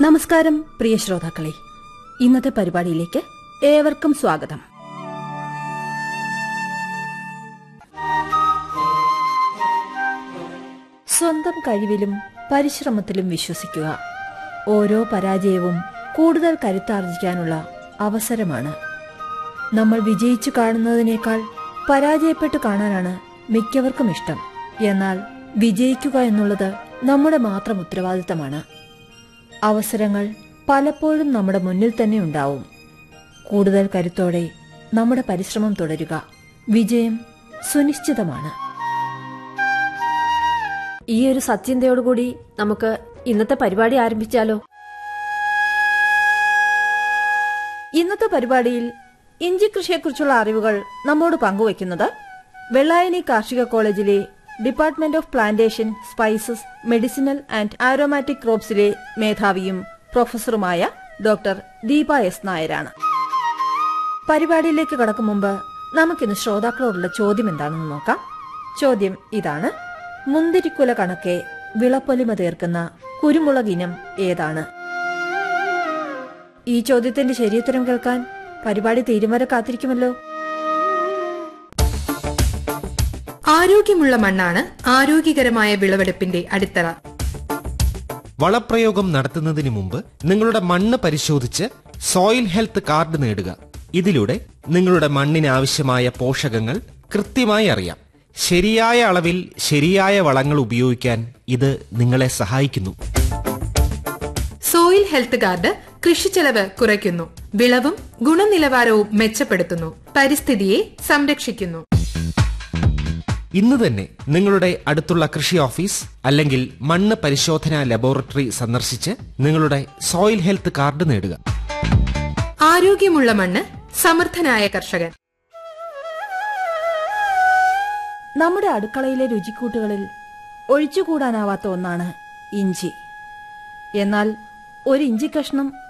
നമസ്കാരം പ്രിയ ശ്രോതാക്കളെ, ഇന്നത്തെ പരിപാടിയിലേക്ക് ഏവർക്കും സ്വാഗതം. സ്വന്തം കഴിവിലും പരിശ്രമത്തിലും വിശ്വസിക്കുക. ഓരോ പരാജയവും കൂടുതൽ കരുത്താർജിക്കാനുള്ള അവസരമാണ്. നമ്മൾ വിജയിച്ചു കാണുന്നതിനേക്കാൾ പരാജയപ്പെട്ടു കാണാനാണ് മിക്കവർക്കും ഇഷ്ടം. എന്നാൽ വിജയിക്കുക എന്നുള്ളത് നമ്മുടെ മാത്രം ഉത്തരവാദിത്തമാണ്. അവസരങ്ങൾ പലപ്പോഴും നമ്മുടെ മുന്നിൽ തന്നെ ഉണ്ടാവും. കൂടുതൽ കരുത്തോടെ നമ്മുടെ പരിശ്രമം തുടരുക. വിജയം സുനിശ്ചിതമാണ്. ഈ ഒരു സത്യന്തയോടുകൂടി നമുക്ക് ഇന്നത്തെ പരിപാടി ആരംഭിച്ചാലോ? ഇന്നത്തെ പരിപാടിയിൽ ഇഞ്ചി കൃഷിയെക്കുറിച്ചുള്ള അറിവുകൾ നമ്മോട് പങ്കുവയ്ക്കുന്നത് വെള്ളായണി കാർഷിക കോളേജിലെ department of plantation, spices, medicinal and aromatic ക്രോപ്സിലെ മേധാവിയും പ്രൊഫസറുമായ ഡോക്ടർ ദീപ എസ് നായരാണ്. പരിപാടിയിലേക്ക് കടക്കും മുമ്പ് നമുക്കിന്ന് ശ്രോതാക്കളോടുള്ള ചോദ്യം എന്താണെന്ന് നോക്കാം. ചോദ്യം ഇതാണ്: മുന്തിരിക്കുല കണക്കെ വിളപ്പൊലിമ തീർക്കുന്ന കുരുമുളക് ഇനം ഏതാണ്? ഈ ചോദ്യത്തിന്റെ ശരിയുത്തരം കേൾക്കാൻ പരിപാടി തീരും വരെ കാത്തിരിക്കുമല്ലോ. ആരോഗ്യമുള്ള മണ്ണാണ് ആരോഗ്യകരമായ വിളവെടുപ്പിന്റെ അടിത്തറ. വളപ്രയോഗം നടത്തുന്നതിന് മുമ്പ് നിങ്ങളുടെ മണ്ണ് പരിശോധിച്ച് സോയിൽ ഹെൽത്ത് കാർഡ് നേടുക. ഇതിലൂടെ നിങ്ങളുടെ മണ്ണിന് ആവശ്യമായ പോഷകങ്ങൾ കൃത്യമായി അറിയാം. ശരിയായ അളവിൽ ശരിയായ വളങ്ങൾ ഉപയോഗിക്കാൻ ഇത് നിങ്ങളെ സഹായിക്കുന്നു. സോയിൽ ഹെൽത്ത് കാർഡ് കൃഷിച്ചെലവ് കുറയ്ക്കുന്നു, വിളവും ഗുണനിലവാരവും മെച്ചപ്പെടുത്തുന്നു, പരിസ്ഥിതിയെ സംരക്ഷിക്കുന്നു. ഇന്ന് തന്നെ നിങ്ങളുടെ അടുത്തുള്ള കൃഷി ഓഫീസ് അല്ലെങ്കിൽ മണ്ണ് പരിശോധനാ ലബോറട്ടറി സന്ദർശിച്ച് നിങ്ങളുടെ സോയിൽ ഹെൽത്ത് കാർഡ് നേടുക. ആരോഗ്യമുള്ള മണ്ണ്, സമർത്ഥനായ കർഷകൻ. നമ്മുടെ അടുക്കളയിലെ രുചിക്കൂട്ടുകളിൽ ഒഴിച്ചുകൂടാനാവാത്ത ഒന്നാണ് ഇഞ്ചി. എന്നാൽ ഒരു ഇഞ്ചി കഷ്ണം